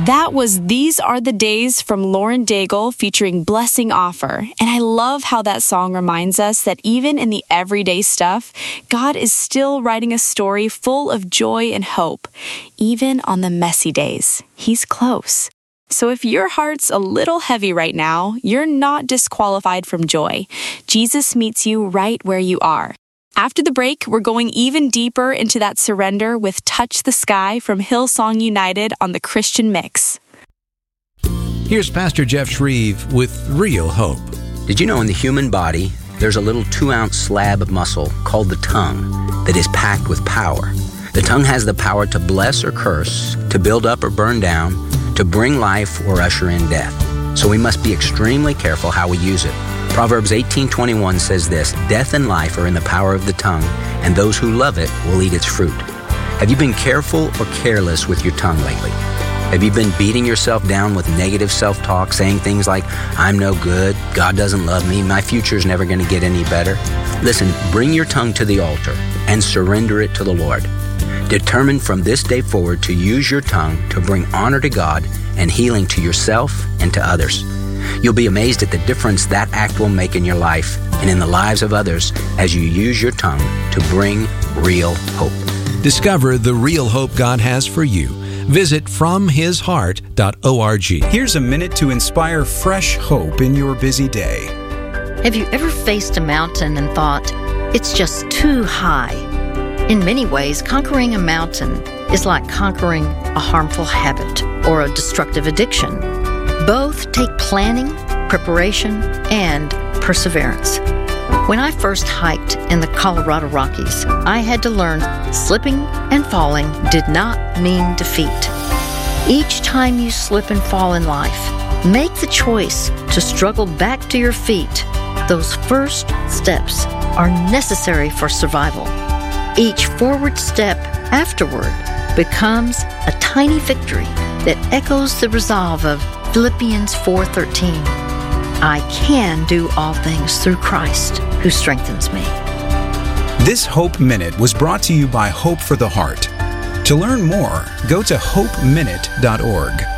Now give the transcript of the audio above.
That was These Are the Days from Lauren Daigle featuring Blessing Offer. And I love how that song reminds us that even in the everyday stuff, God is still writing a story full of joy and hope. Even on the messy days, He's close. So if your heart's a little heavy right now, you're not disqualified from joy. Jesus meets you right where you are. After the break, we're going even deeper into that surrender with Touch the Sky from Hillsong United on the Christian Mix. Here's Pastor Jeff Shreve with Real Hope. Did you know in the human body, there's a little 2-ounce slab of muscle called the tongue that is packed with power? The tongue has the power to bless or curse, to build up or burn down, to bring life or usher in death. So we must be extremely careful how we use it. Proverbs 18:21 says this, "Death and life are in the power of the tongue, and those who love it will eat its fruit." Have you been careful or careless with your tongue lately? Have you been beating yourself down with negative self-talk, saying things like, "I'm no good, God doesn't love me, my future's never going to get any better"? Listen, bring your tongue to the altar and surrender it to the Lord. Determine from this day forward to use your tongue to bring honor to God and healing to yourself and to others. You'll be amazed at the difference that act will make in your life and in the lives of others as you use your tongue to bring real hope. Discover the real hope God has for you. Visit FromHisHeart.org. Here's a minute to inspire fresh hope in your busy day. Have you ever faced a mountain and thought, it's just too high? In many ways, conquering a mountain is like conquering a harmful habit or a destructive addiction. Both take planning, preparation, and perseverance. When I first hiked in the Colorado Rockies, I had to learn slipping and falling did not mean defeat. Each time you slip and fall in life, make the choice to struggle back to your feet. Those first steps are necessary for survival. Each forward step afterward becomes a tiny victory that echoes the resolve of Philippians 4:13. I can do all things through Christ who strengthens me. This Hope Minute was brought to you by Hope for the Heart. To learn more, go to hopeminute.org.